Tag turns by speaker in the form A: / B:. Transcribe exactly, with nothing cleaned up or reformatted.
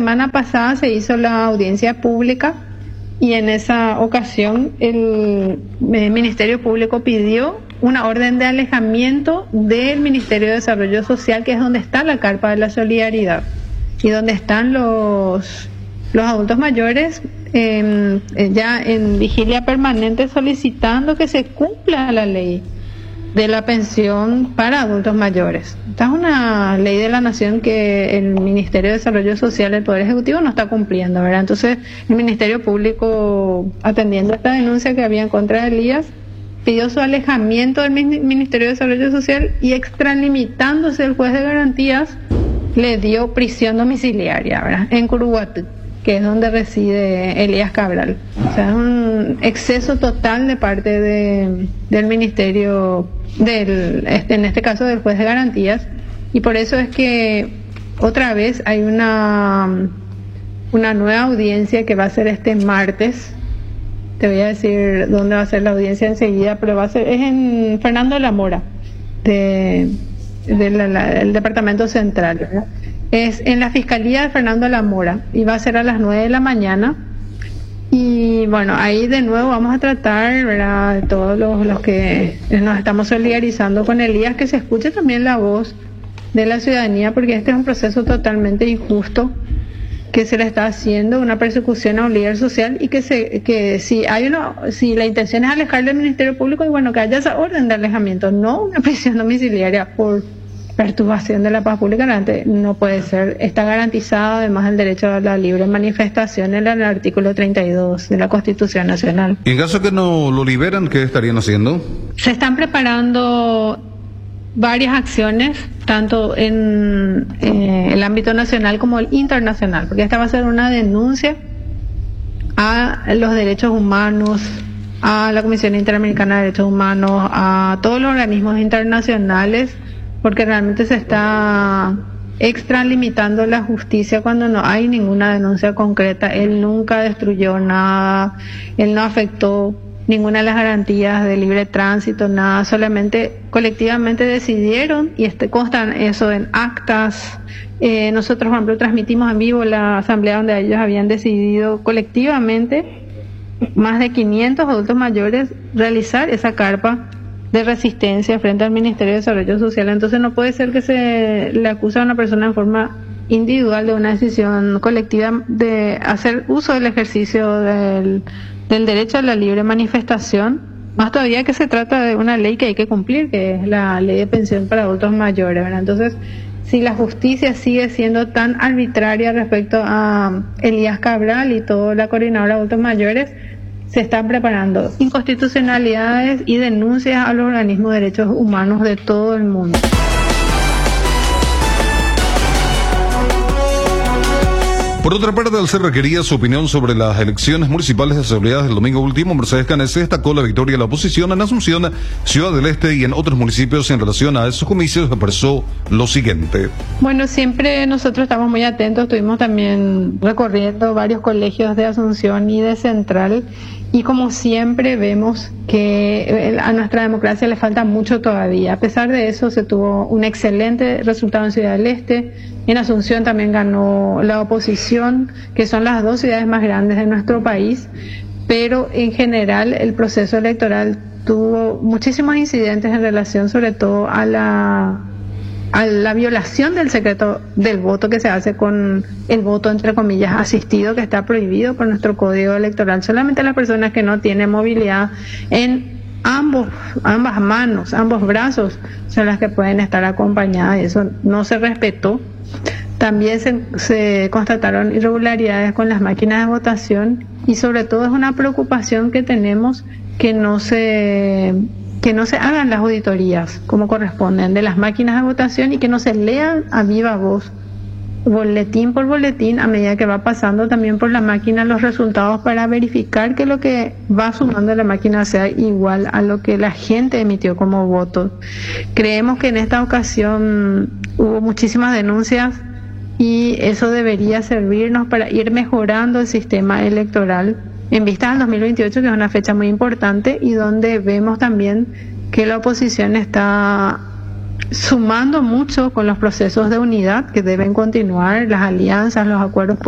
A: semana pasada se hizo la audiencia pública y en esa ocasión el, el Ministerio Público pidió una orden de alejamiento del Ministerio de Desarrollo Social, que es donde está la carpa de la solidaridad y donde están los, los adultos mayores eh, ya en vigilia permanente solicitando que se cumpla la ley de la pensión para adultos mayores. Esta es una ley de la Nación que el Ministerio de Desarrollo Social, el Poder Ejecutivo, no está cumpliendo, ¿verdad? Entonces, el Ministerio Público, atendiendo esta denuncia que había en contra de Elías, pidió su alejamiento del Ministerio de Desarrollo Social y, extralimitándose el juez de garantías, le dio prisión domiciliaria, ¿verdad?, en Curuguatú, que es donde reside Elías Cabral. O sea, es un exceso total de parte de, del Ministerio, del, este, en este caso del juez de garantías, y por eso es que otra vez hay una, una nueva audiencia que va a ser este martes. Te voy a decir dónde va a ser la audiencia enseguida, pero va a ser, es en Fernando de la Mora, de, de la, la, del Departamento Central, ¿verdad? Es en la Fiscalía de Fernando de la Mora y va a ser a las nueve de la mañana. Y bueno, ahí de nuevo vamos a tratar, ¿verdad?, de todos los, los que nos estamos solidarizando con Elías, que se escuche también la voz de la ciudadanía, porque este es un proceso totalmente injusto que se le está haciendo, una persecución a un líder social, y que se que si hay una si la intención es alejarle del Ministerio Público, y bueno, que haya esa orden de alejamiento, no una prisión domiciliaria por perturbación de la paz pública. No puede ser. Está garantizado además el derecho a la libre manifestación en el artículo treinta y dos de la Constitución Nacional.
B: Y en caso que no lo liberan, ¿qué estarían haciendo?
A: Se están preparando varias acciones, tanto en eh, el ámbito nacional como el internacional, porque esta va a ser una denuncia a los derechos humanos, a la Comisión Interamericana de Derechos Humanos, a todos los organismos internacionales, porque realmente se está extralimitando la justicia cuando no hay ninguna denuncia concreta. Él nunca destruyó nada, él no afectó ninguna de las garantías de libre tránsito, nada, solamente colectivamente decidieron, y este constan eso en actas. Eh, nosotros, por ejemplo, transmitimos en vivo la asamblea donde ellos habían decidido colectivamente, más de quinientos adultos mayores, realizar esa carpa de resistencia frente al Ministerio de Desarrollo Social. Entonces no puede ser que se le acuse a una persona en forma individual de una decisión colectiva de hacer uso del ejercicio del, del derecho a la libre manifestación, más todavía que se trata de una ley que hay que cumplir, que es la ley de pensión para adultos mayores, ¿verdad? Entonces, si la justicia sigue siendo tan arbitraria respecto a Elías Cabral y toda la coordinadora de adultos mayores, se están preparando inconstitucionalidades y denuncias a los organismos de derechos humanos de todo el mundo.
B: Por otra parte, al ser requerida su opinión sobre las elecciones municipales celebradas el domingo último, Mercedes Canese destacó la victoria de la oposición en Asunción, Ciudad del Este y en otros municipios. En relación a esos comicios, expresó lo siguiente.
A: Bueno, siempre nosotros estamos muy atentos, estuvimos también recorriendo varios colegios de Asunción y de Central, y como siempre vemos que a nuestra democracia le falta mucho todavía. A pesar de eso, se tuvo un excelente resultado en Ciudad del Este. En Asunción también ganó la oposición, que son las dos ciudades más grandes de nuestro país, pero en general el proceso electoral tuvo muchísimos incidentes en relación sobre todo a la a la violación del secreto del voto, que se hace con el voto entre comillas asistido, que está prohibido por nuestro código electoral. Solamente las personas que no tienen movilidad en ambos ambas manos, ambos brazos, son las que pueden estar acompañadas, y eso no se respetó. También se, se constataron irregularidades con las máquinas de votación, y sobre todo es una preocupación que tenemos que no se que no se hagan las auditorías como corresponden de las máquinas de votación, y que no se lean a viva voz, boletín por boletín, a medida que va pasando también por la máquina los resultados, para verificar que lo que va sumando la máquina sea igual a lo que la gente emitió como voto. Creemos que en esta ocasión hubo muchísimas denuncias, y eso debería servirnos para ir mejorando el sistema electoral en vista del dos mil veintiocho, que es una fecha muy importante, y donde vemos también que la oposición está sumando mucho con los procesos de unidad que deben continuar, las alianzas, los acuerdos